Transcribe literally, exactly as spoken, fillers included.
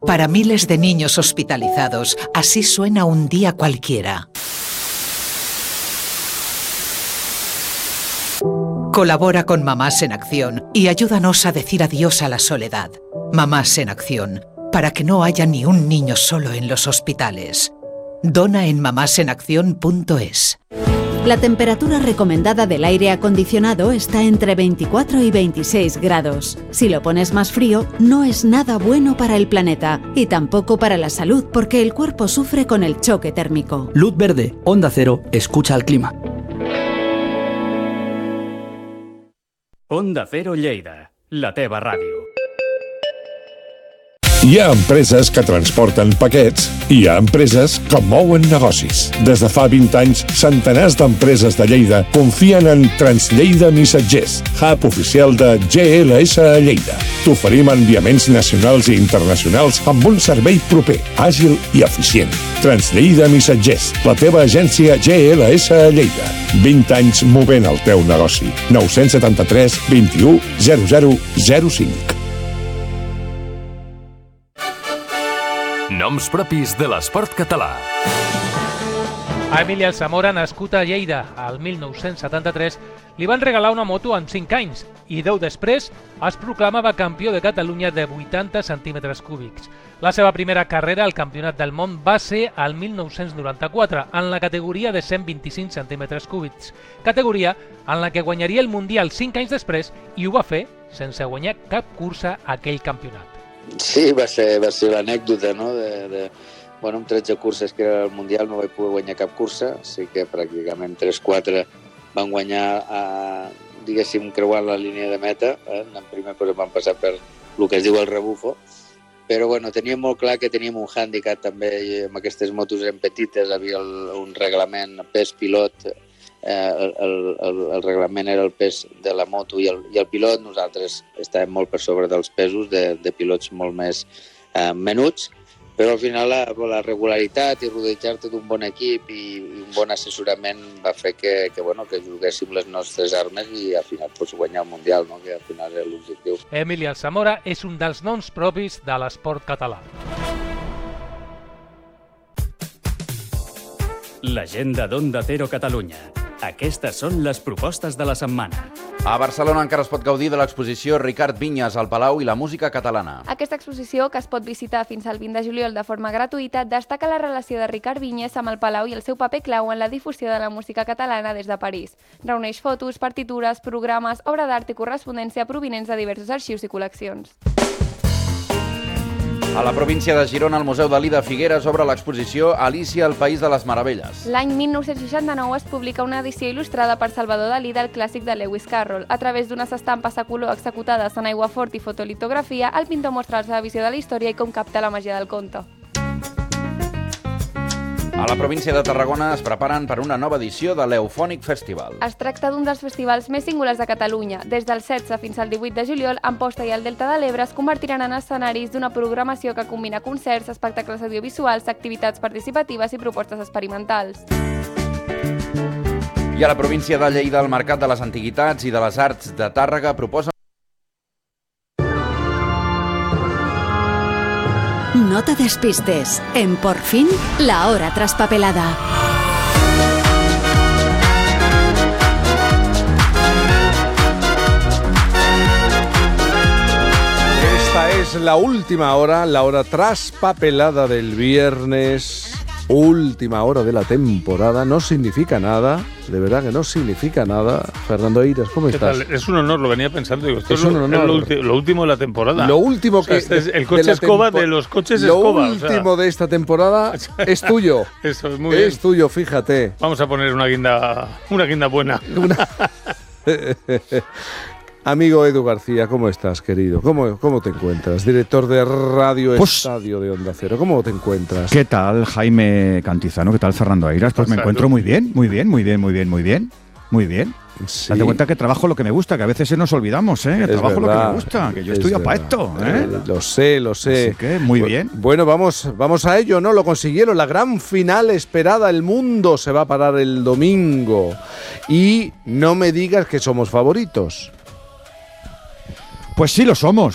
Para miles de niños hospitalizados, así suena un día cualquiera. Colabora con Mamás en Acción y ayúdanos a decir adiós a la soledad. Mamás en Acción, para que no haya ni un niño solo en los hospitales. Dona en mamás en acción punto es. La temperatura recomendada del aire acondicionado está entre veinticuatro y veintiséis grados. Si lo pones más frío, no es nada bueno para el planeta y tampoco para la salud, porque el cuerpo sufre con el choque térmico. Luz verde, Onda Cero, escucha al clima. Onda Cero Lleida, la teva ràdio. Hi ha empreses que transporten paquets i hi ha empreses que mouen negocis. Des de fa vint anys, centenars d'empreses de Lleida confien en Translleida Missatgers, hub oficial de G L S a Lleida. T'oferim enviaments nacionals i internacionals amb un servei proper, àgil i eficient. Translleida Missatgers, la teva agència G L S a Lleida. vint anys movent el teu negoci. nou set tres, vint u, zero zero zero cinc. Noms propis de l'esport català. A Emili Alsamora, nascut a Lleida al mil nou-cents setanta-tres, li van regalar una moto amb cinc anys i deu després es proclamava campió de Catalunya de vuitanta centímetres cúbics. La seva primera carrera al Campionat del Món va ser al mil nou-cents noranta-quatre en la categoria de cent vint-i-cinc centímetres cúbics, categoria en la que guanyaria el Mundial cinc anys després i ho va fer sense guanyar cap cursa a aquell campionat. Sí, va ser, va ser l'anècdota, no? De, de, bueno, amb tretze curses que era el Mundial no vaig poder guanyar cap cursa, sí que pràcticament tres quatre van guanyar, a, diguéssim, creuant la línia de meta. Eh? En primer cosa van passar per el que es diu el rebufo, però bueno, teníem molt clar que teníem un hàndicap també, i amb aquestes motos eren petites, havia el, un reglament pes pilot, eh, el, el, el reglament era el pes de la moto i el, i el pilot. Nosaltres estàvem molt per sobre dels pesos de, de pilots molt més eh, menuts, però al final la, la regularitat i rodejar-te d'un bon equip i, i un bon assessorament va fer que, que, bueno, que juguéssim les nostres armes i al final pues, guanyar el Mundial, no? Que al final era l'objectiu. Emili Alsamora és un dels noms propis de l'esport català. L'agenda d'Onda Cero Catalunya. Aquestes són les propostes de la setmana. A Barcelona encara es pot gaudir de l'exposició Ricard Vinyes al Palau i la música catalana. Aquesta exposició, que es pot visitar fins al vint de juliol de forma gratuïta, destaca la relació de Ricard Vinyes amb el Palau i el seu paper clau en la difusió de la música catalana des de París. Reuneix fotos, partitures, programes, obra d'art i correspondència provinents de diversos arxius i col·leccions. A la província de Girona, el Museu Dalí de Figueres obre l'exposició Alícia, el País de les Meravelles. L'any mil nou-cents seixanta-nou es publica una edició il·lustrada per Salvador Dalí del clàssic de Lewis Carroll. A través d'unes estampes a color executades en aiguafort i fotolitografia, el pintor mostra la seva visió de la història i com capta la màgia del conte. A la província de Tarragona es preparen per una nova edició de l'Eufònic Festival. Es tracta d'un dels festivals més singulars de Catalunya. Des del setze fins al divuit de juliol, Amposta i el Delta de l'Ebre es convertiran en escenaris d'una programació que combina concerts, espectacles audiovisuals, activitats participatives i propostes experimentals. I a la província de Lleida, el Mercat de les Antiguitats i de les Arts de Tàrrega proposa... No te despistes. En Por Fin, la hora traspapelada. Esta es la última hora, la hora traspapelada del viernes. Última hora de la temporada. No significa nada, de verdad que no significa nada. Fernando Eiras, ¿cómo estás? Tal? Es un honor, lo venía pensando. Digo, esto es, es, un lo, honor. es lo, ulti, lo último de la temporada. Lo último que... O sea, este es el coche escoba tempo- de los coches lo escoba. Lo último o sea. de esta temporada es tuyo. Eso es muy bien. Es tuyo, fíjate. Vamos a poner una guinda, una guinda buena. Una... Amigo Edu García, ¿cómo estás, querido? ¿Cómo, cómo te encuentras? Director de Radio pues, Estadio de Onda Cero. ¿Cómo te encuentras? ¿Qué tal, Jaime Cantizano? ¿Qué tal, Fernando Eiras? Pues me encuentro muy bien, muy bien, muy bien, muy bien, muy bien. Muy bien. Sí. Date cuenta que trabajo lo que me gusta, que a veces se nos olvidamos, ¿eh? Es trabajo verdad, lo que me gusta, que yo estudio para esto, ¿eh? eh lo sé, lo sé. Así que, muy bien. Bueno, vamos, vamos a ello, ¿no? Lo consiguieron, la gran final esperada, el mundo se va a parar el domingo. Y no me digas que somos favoritos. Pues sí lo somos.